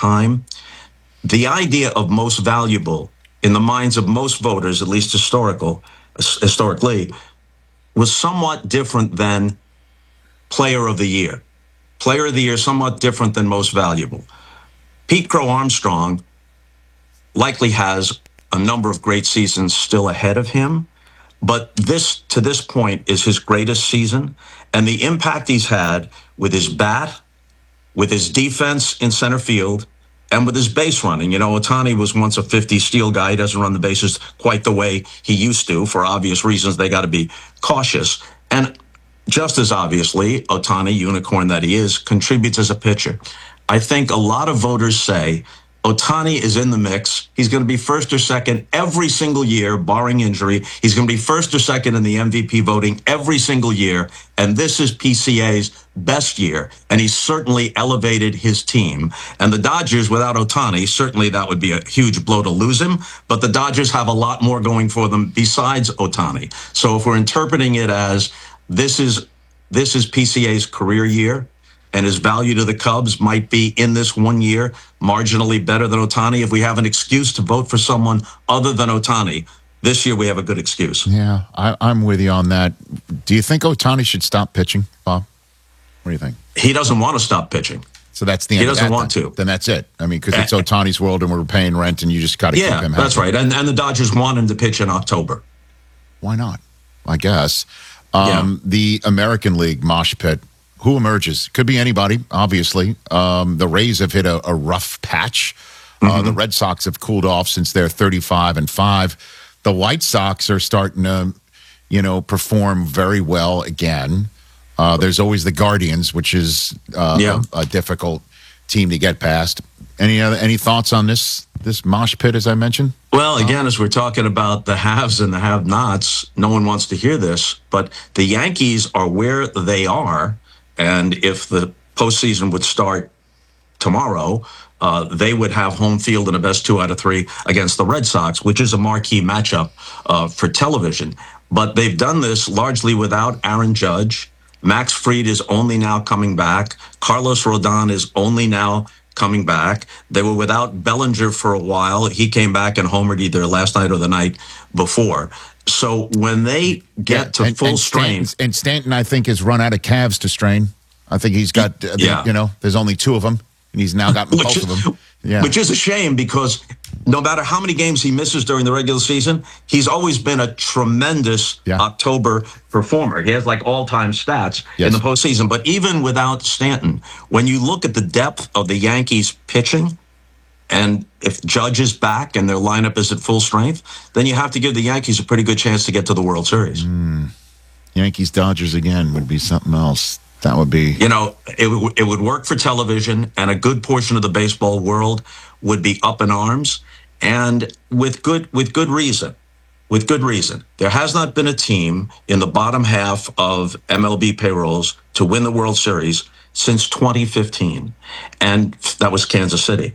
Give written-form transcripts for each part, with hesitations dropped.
time, the idea of most valuable in the minds of most voters, at least historically, was somewhat different than player of the year. Player of the year, somewhat different than most valuable. Pete Crow Armstrong likely has a number of great seasons still ahead of him, but this, to this point, is his greatest season. And the impact he's had with his bat, with his defense in center field, and with his base running. You know, Ohtani was once a 50 steal guy. He doesn't run the bases quite the way he used to. For obvious reasons, they got to be cautious. And just as obviously, Ohtani, unicorn that he is, contributes as a pitcher. I think a lot of voters say Ohtani is in the mix. He's going to be first or second every single year, barring injury. He's going to be first or second in the MVP voting every single year. And this is PCA's best year. And he's certainly elevated his team. And the Dodgers, without Ohtani, certainly that would be a huge blow to lose him. But the Dodgers have a lot more going for them besides Ohtani. So if we're interpreting it as this is PCA's career year, and his value to the Cubs might be in this 1 year marginally better than Ohtani. If we have an excuse to vote for someone other than Ohtani, this year we have a good excuse. Yeah, I'm with you on that. Do you think Ohtani should stop pitching, Bob? What do you think? He doesn't want to stop pitching. So that's the end. He doesn't of that, want to. Then that's it. I mean, because it's Ohtani's world and we're paying rent and you just got to keep him happy. Yeah, that's right. And the Dodgers want him to pitch in October. Why not? I guess. The American League mosh pit. Who emerges? Could be anybody, obviously. The Rays have hit a rough patch. The Red Sox have cooled off since they're 35-5. The White Sox are starting to, perform very well again. There's always the Guardians, which is a difficult team to get past. Any thoughts on this mosh pit, as I mentioned? Well, again, as we're talking about the haves and the have-nots, no one wants to hear this, but the Yankees are where they are. And if the postseason would start tomorrow, they would have home field in a best 2 out of 3 against the Red Sox, which is a marquee matchup for television. But they've done this largely without Aaron Judge. Max Fried is only now coming back. Carlos Rodon is only now coming back. They were without Bellinger for a while. He came back and homered either last night or the night before. So when they get to full strain... And Stanton, I think, has run out of calves to strain. I think he's got, there's only 2 of them, and he's now got both of them. Yeah. Which is a shame because no matter how many games he misses during the regular season, he's always been a tremendous October performer. He has like all-time stats in the postseason. But even without Stanton, when you look at the depth of the Yankees pitching, and if Judge is back and their lineup is at full strength, then you have to give the Yankees a pretty good chance to get to the World Series. Yankees-Dodgers again would be something else. That would be... it would work for television, and a good portion of the baseball world would be up in arms, and with good reason. With good reason. There has not been a team in the bottom half of MLB payrolls to win the World Series since 2015, and that was Kansas City.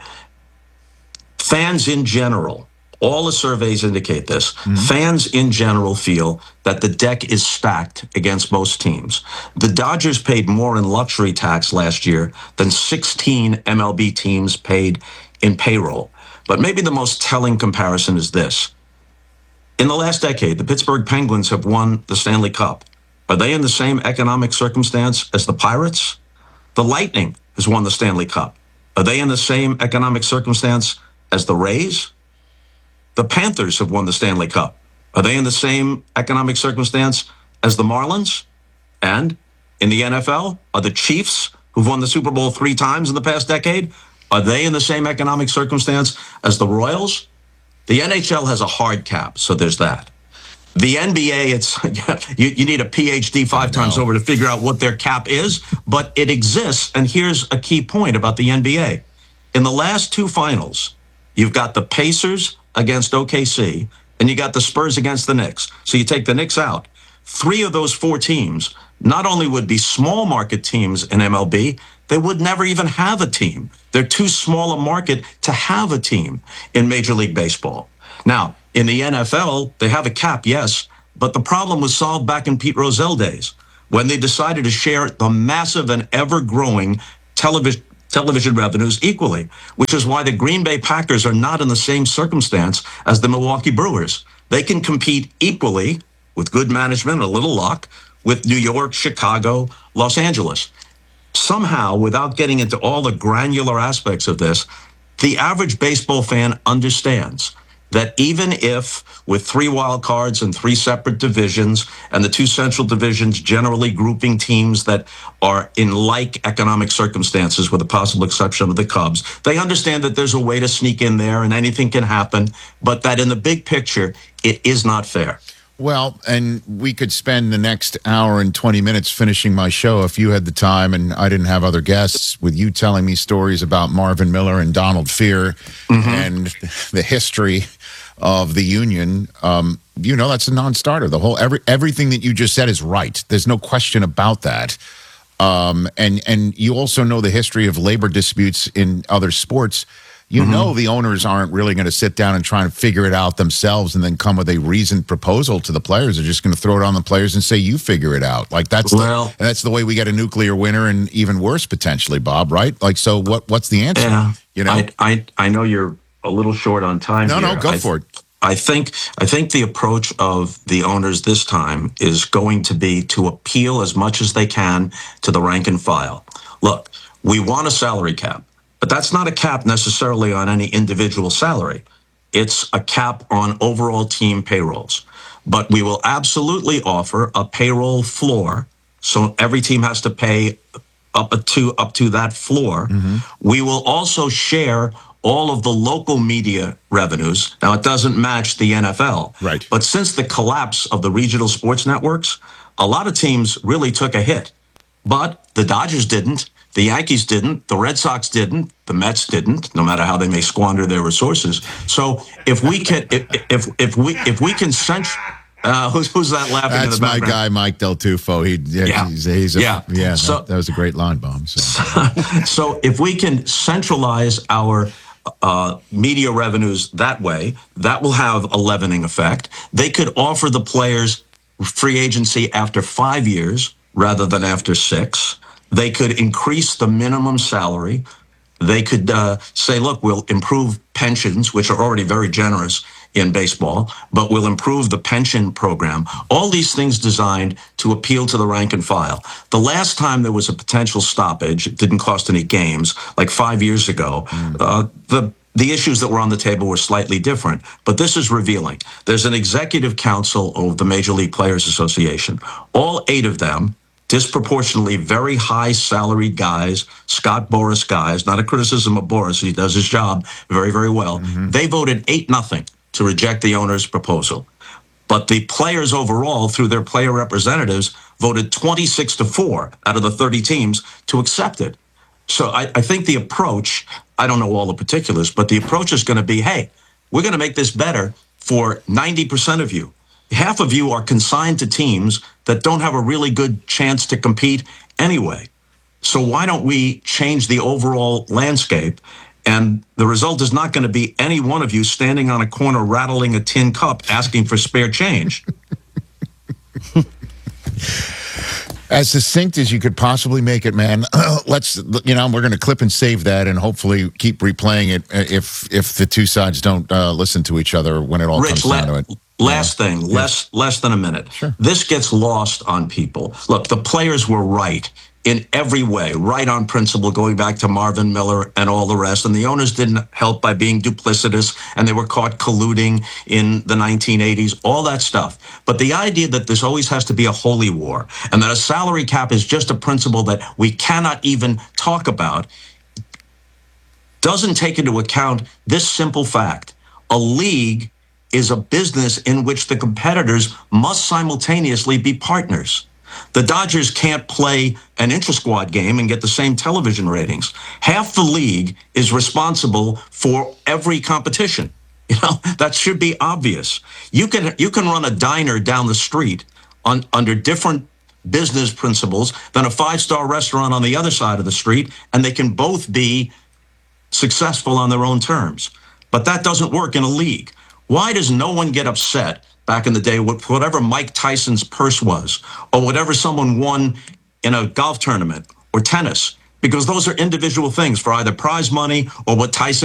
Fans in general, all the surveys indicate this, fans in general feel that the deck is stacked against most teams. The Dodgers paid more in luxury tax last year than 16 MLB teams paid in payroll. But maybe the most telling comparison is this. In the last decade, the Pittsburgh Penguins have won the Stanley Cup. Are they in the same economic circumstance as the Pirates? The Lightning has won the Stanley Cup. Are they in the same economic circumstance as the Rays? The Panthers have won the Stanley Cup. Are they in the same economic circumstance as the Marlins? And in the NFL, are the Chiefs, who've won the Super Bowl 3 times in the past decade, are they in the same economic circumstance as the Royals? The NHL has a hard cap, so there's that. The NBA, you need a PhD 5 times over to figure out what their cap is, but it exists. And here's a key point about the NBA. In the last 2 finals, you've got the Pacers against OKC, and you got the Spurs against the Knicks. So you take the Knicks out. 3 of those 4 teams not only would be small market teams in MLB, they would never even have a team. They're too small a market to have a team in Major League Baseball. Now, in the NFL, they have a cap, yes, but the problem was solved back in Pete Rozelle days when they decided to share the massive and ever-growing television revenues equally, which is why the Green Bay Packers are not in the same circumstance as the Milwaukee Brewers. They can compete equally with good management, a little luck, with New York, Chicago, Los Angeles. Somehow, without getting into all the granular aspects of this, the average baseball fan understands that even if with 3 wild cards and 3 separate divisions and the 2 central divisions generally grouping teams that are in like economic circumstances with the possible exception of the Cubs, they understand that there's a way to sneak in there and anything can happen, but that in the big picture, it is not fair. Well, and we could spend the next hour and 20 minutes finishing my show if you had the time and I didn't have other guests, with you telling me stories about Marvin Miller and Donald Fear and the history of the union. That's a non-starter. Everything that you just said is right. There's no question about that. And you also know the history of labor disputes in other sports. You know the owners aren't really going to sit down and try and figure it out themselves and then come with a reasoned proposal to the players. They're just going to throw it on the players and say, you figure it out. Like that's the way we get a nuclear winter, and even worse potentially, Bob, right? Like, so what's the answer? Yeah. You know, I know you're a little short on time. No, go for it. I think the approach of the owners this time is going to be to appeal as much as they can to the rank and file. Look, we want a salary cap. But that's not a cap necessarily on any individual salary. It's a cap on overall team payrolls. But we will absolutely offer a payroll floor, so every team has to pay up to that floor. We will also share all of the local media revenues. Now, it doesn't match the NFL. Right. But since the collapse of the regional sports networks, a lot of teams really took a hit. But the Dodgers didn't. The Yankees didn't, the Red Sox didn't, the Mets didn't, no matter how they may squander their resources. So if we can, if we can sense, who's that laughing in the background? That's my guy, Mike Del Tufo. That was a great line, Bomb. So if we can centralize our media revenues that way, that will have a leavening effect. They could offer the players free agency after 5 years rather than after 6. They could increase the minimum salary. They could say, look, we'll improve pensions, which are already very generous in baseball, but we'll improve the pension program. All these things designed to appeal to the rank and file. The last time there was a potential stoppage, it didn't cost any games, like 5 years ago, the issues that were on the table were slightly different, but this is revealing. There's an executive council of the Major League Players Association. All 8 of them, disproportionately very high salaried guys, Scott Boras guys, not a criticism of Boras, he does his job very, very well. They voted 8-0 to reject the owner's proposal. But the players overall, through their player representatives, voted 26-4 out of the 30 teams to accept it. So I think the approach, I don't know all the particulars, but the approach is going to be, hey, we're going to make this better for 90% of you. Half of you are consigned to teams that don't have a really good chance to compete anyway. So why don't we change the overall landscape? And the result is not going to be any one of you standing on a corner rattling a tin cup asking for spare change. As succinct as you could possibly make it, man. We're going to clip and save that and hopefully keep replaying it if the two sides don't listen to each other when it all comes down to it. Last thing, less than a minute. Sure. This gets lost on people. Look, the players were right in every way, right on principle, going back to Marvin Miller and all the rest. And the owners didn't help by being duplicitous, and they were caught colluding in the 1980s, all that stuff. But the idea that this always has to be a holy war and that a salary cap is just a principle that we cannot even talk about doesn't take into account this simple fact. A league is a business in which the competitors must simultaneously be partners. The Dodgers can't play an intra-squad game and get the same television ratings. Half the league is responsible for every competition. That should be obvious. You can run a diner down the street under different business principles than a 5-star restaurant on the other side of the street, and they can both be successful on their own terms. But that doesn't work in a league. Why does no one get upset back in the day with whatever Mike Tyson's purse was, or whatever someone won in a golf tournament or tennis? because those are individual things for either prize money or what Tyson